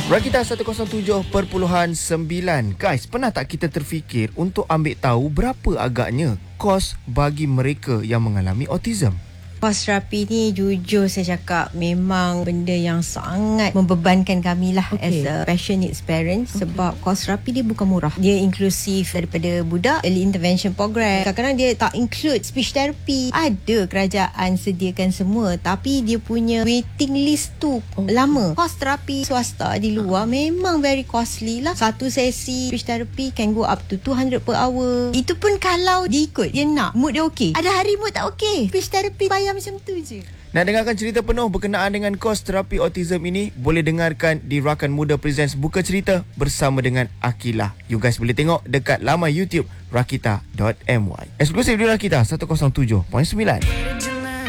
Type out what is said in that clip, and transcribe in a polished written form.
Rakita 107.9. Guys, pernah tak kita terfikir untuk ambil tahu berapa agaknya kos bagi mereka yang mengalami autism? Kos terapi ni jujur saya cakap memang benda yang sangat membebankan kami lah as a special needs parent, sebab kos terapi dia bukan murah. Dia inklusif daripada budak, early intervention program. Kadang-kadang dia tak include speech therapy. Ada kerajaan sediakan semua, tapi dia punya waiting list tu lama. Kos terapi swasta di luar memang very costly lah. Satu sesi speech therapy can go up to 200 per hour. Itu pun kalau dia ikut, dia nak, mood dia okey. Ada hari mood tak okey, speech therapy bayar macam tu je. Nak dengarkan cerita penuh berkenaan dengan kos terapi autism ini, boleh dengarkan di Rakan Muda Presents Buka Cerita bersama dengan Akilah. You guys boleh tengok dekat laman YouTube rakita.my. Eksklusif di Rakita 107.9.